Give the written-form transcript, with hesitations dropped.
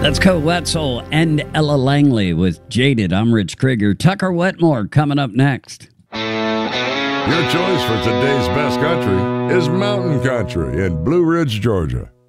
That's Co Wetzel and Ella Langley with Jaded. I'm Rich Krieger. Tucker Wetmore coming up next. Your choice for today's best country is Mountain Country in Blue Ridge, Georgia.